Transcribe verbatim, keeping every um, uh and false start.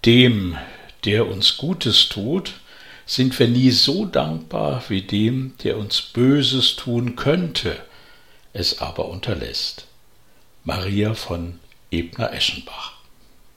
Dem, der uns Gutes tut, sind wir nie so dankbar wie dem, der uns Böses tun könnte, es aber unterlässt. Maria von Ebner-Eschenbach.